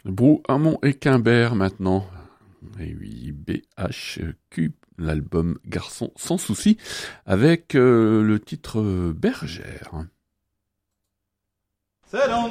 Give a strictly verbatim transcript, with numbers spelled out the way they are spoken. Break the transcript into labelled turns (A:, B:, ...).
A: Brou-Hamon et Quimbert maintenant. Et oui, B H Q, l'album Garçon sans souci, avec euh, le titre euh, Bergère.
B: C'est long.